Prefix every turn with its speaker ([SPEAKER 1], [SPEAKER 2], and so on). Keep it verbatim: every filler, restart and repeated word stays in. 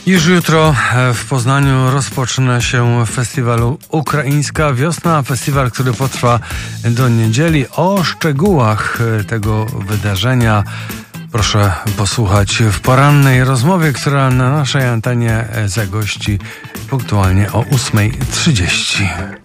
[SPEAKER 1] Już jutro w Poznaniu rozpoczyna się festiwal Ukraińska Wiosna, festiwal, który potrwa do niedzieli. O szczegółach tego wydarzenia proszę posłuchać w porannej rozmowie, która na naszej antenie zagości punktualnie o ósma trzydzieści.